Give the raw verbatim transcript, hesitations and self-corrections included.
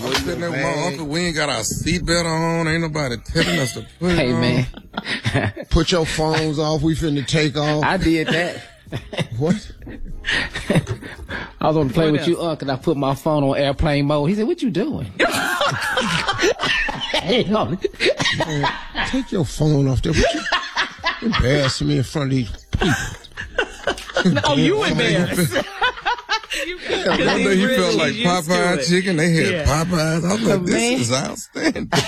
I'm sitting there with my uncle. We ain't got our seatbelt on. Ain't nobody telling us to put hey, it on. Hey, man. Put your phones off. We finna take off. I did that. What? I was on the plane with you, Unc, and I put my phone on airplane mode. He said, what you doing? Hey, man, take your phone off there. What you embarrassing me in front of these people. No, you embarrassed. Yeah, one day he felt like Popeye chicken. They had yeah. Popeyes. I was like, this man. is outstanding.